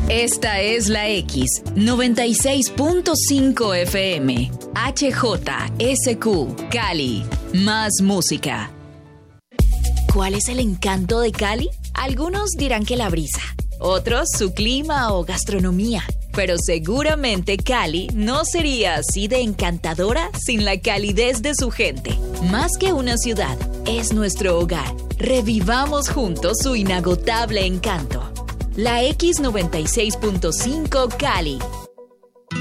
Esta es la X 96.5 FM HJSQ Cali. Más música. ¿Cuál es el encanto de Cali? Algunos dirán que la brisa, otros su clima o gastronomía. Pero seguramente Cali no sería así de encantadora sin la calidez de su gente. Más que una ciudad, es nuestro hogar. Revivamos juntos su inagotable encanto. La X 96.5 Cali,